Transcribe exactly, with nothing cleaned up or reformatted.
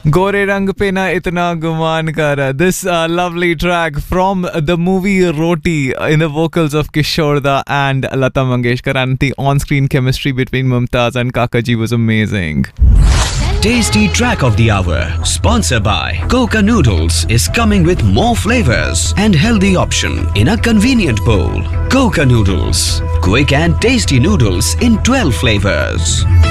Gore rang pe na itna guman kar. This uh, lovely track from the movie Roti in the vocals of Kishore Da and Lata Mangeshkar, and the on-screen chemistry between Mumtaz and Kakaji was amazing. Tasty Track of the Hour, sponsored by Coca Noodles, is coming with more flavors and healthy option in a convenient bowl. Coca Noodles, quick and tasty noodles in twelve flavors.